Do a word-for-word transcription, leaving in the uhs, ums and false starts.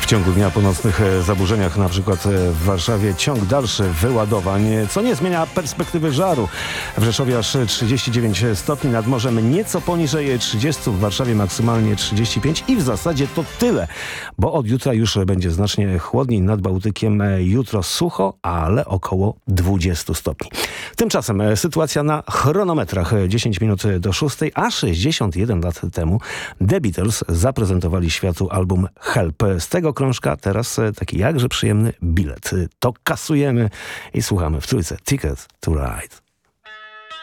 ciągu dnia po nocnych zaburzeniach, na przykład w Warszawie, ciąg dalszy wyładowań, co nie zmienia perspektywy żaru. W Rzeszowie aż trzydzieści dziewięć stopni, nad morzem nieco poniżej trzydziestu, w Warszawie maksymalnie trzydzieści pięć i w zasadzie to tyle, bo od jutra już będzie znacznie chłodniej, nad Bałtykiem jutro sucho, ale około dwudziestu stopni. Tymczasem sytuacja na chronometrach. dziesięć minut do szóstej, a sześćdziesiąt jeden lat temu The Beatles zaprezentowali światu album Help. Z tego krążka teraz taki jakże przyjemny bilet. To kasujemy i słuchamy w trójce Ticket to Ride.